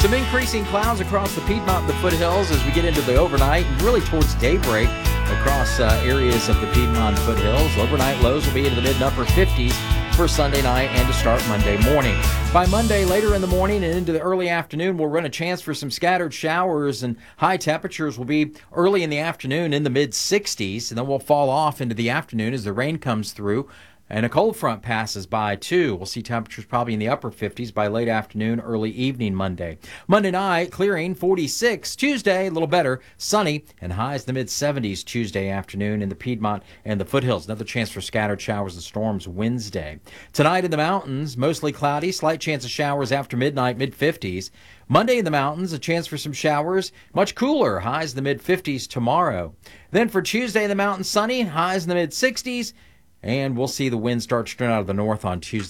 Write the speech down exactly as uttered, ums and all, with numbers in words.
Some increasing clouds across the Piedmont and the foothills as we get into the overnight and really towards daybreak across uh, areas of the Piedmont foothills. Overnight lows will be into the mid and upper fifties for Sunday night and to start Monday morning. By Monday, later in the morning and into the early afternoon, we'll run a chance for some scattered showers, and high temperatures will be early in the afternoon in the mid sixties, and then we'll fall off into the afternoon as the rain comes through. And a cold front passes by, too. We'll see temperatures probably in the upper fifties by late afternoon, early evening Monday. Monday night, clearing, forty-six. Tuesday, a little better, sunny, and highs in the mid-seventies Tuesday afternoon in the Piedmont and the foothills. Another chance for scattered showers and storms Wednesday. Tonight in the mountains, mostly cloudy, slight chance of showers after midnight, mid-fifties. Monday in the mountains, a chance for some showers, much cooler, highs in the mid-fifties tomorrow. Then for Tuesday in the mountains, sunny, highs in the mid-sixties. And we'll see the wind start to turn out of the north on Tuesday.